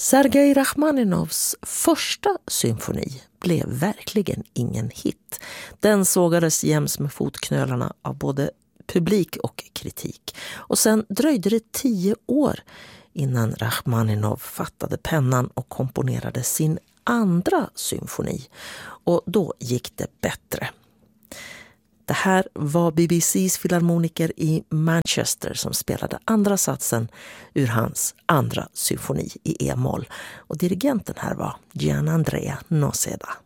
Sergej Rachmaninovs första symfoni blev verkligen ingen hit. Den sågades jäms med fotknölarna av både publik och kritik. Och sen dröjde det 10 år innan Rachmaninov fattade pennan och komponerade sin andra symfoni. Och då gick det bättre. Det här var BBCs filharmoniker i Manchester som spelade andra satsen ur hans andra symfoni i e-moll. Och dirigenten här var Gianandrea Noseda.